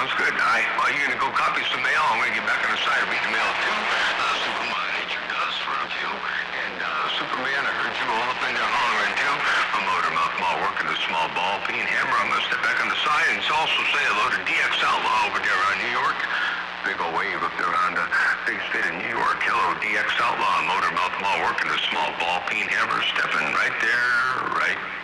sounds good. Well, you're going to go copy some mail. I'm going to get back on the side and read the mail, too. Superman, nature does for a few. And, Superman, I heard you all up in there hollering, too. A motor mouth mall working the small ball peen hammer. I'm going to step back on the side and also say hello to DX Outlaw over there around New York. Big old wave up there around the big state of New York. Hello, DX Outlaw, motor mouth mall working the small ball peen hammer. Stepping right there, right